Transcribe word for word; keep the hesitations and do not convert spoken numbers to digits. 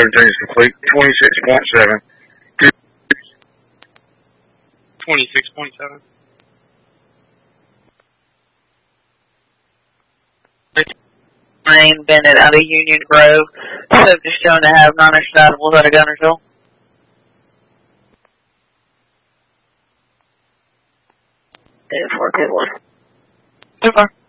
seventeen is complete. twenty-six point seven. twenty-six point seven. Lane Bennett out of Union Grove. Subject shown to have non-extraditable out of Gunnersville. eight four two one. So far.